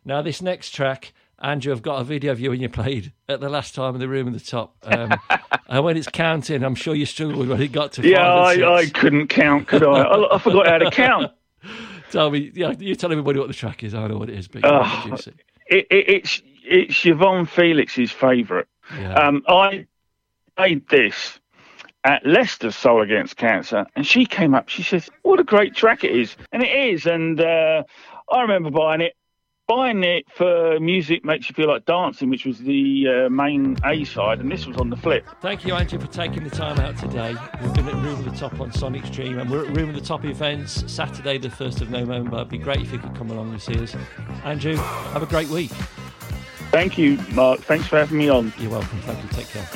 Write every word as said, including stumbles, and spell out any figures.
Now, this next track, Andrew, I've got a video of you when you played at the last time in the room at the top. Um, and when it's counting, I'm sure you struggled when it got to yeah, five and I, six. I couldn't count, could I? I, I forgot how to count. Tell me, yeah, you tell everybody what the track is. I know what it is, but Uh, you it. It, it, it's it's Yvonne Felix's favourite. Yeah. Um, I played this at Leicester's Soul Against Cancer, and she came up. She says, "What a great track it is," and it is. And uh, I remember buying it, buying it for Music Makes You Feel Like Dancing, which was the uh, main A side, and this was on the flip. Thank you, Andrew, for taking the time out today. We've been at Room at the Top on Sonic Stream, and we're at Room at the Top events Saturday, the first of November. It'd be great if you could come along and see us. Andrew, have a great week. Thank you, Mark. Thanks for having me on. You're welcome. Thank you. Take care.